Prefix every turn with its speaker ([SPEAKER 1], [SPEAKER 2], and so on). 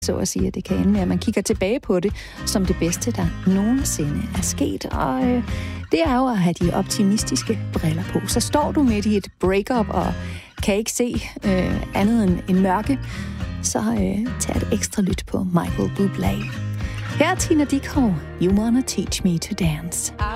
[SPEAKER 1] så at sige, at det kan ende med, at man kigger tilbage på det som det bedste, der nogensinde er sket. Og det er jo at have de optimistiske briller på. Så står du midt i et breakup og kan ikke se andet end mørke, så tag et ekstra lyt på Michael Bublé. Her er Tina Dickow, You Wanna Teach Me to Dance.